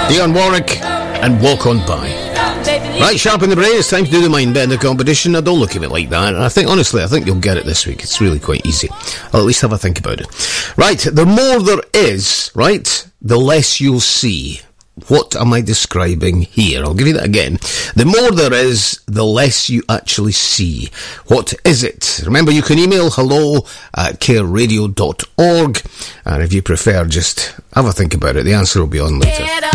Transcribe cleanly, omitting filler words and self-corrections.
Dionne Warwick and Walk On By. Right, sharp in the brain, it's time to do the mind bender competition. Now, don't look at it like that. I think, honestly, I think you'll get it this week. It's really quite easy. I'll at least have a think about it. Right, the more there is, right, the less you'll see. What am I describing here? I'll give you that again. The more there is, the less you actually see. What is it? Remember, you can email hello@careradio.org. And if you prefer, just have a think about it. The answer will be on later.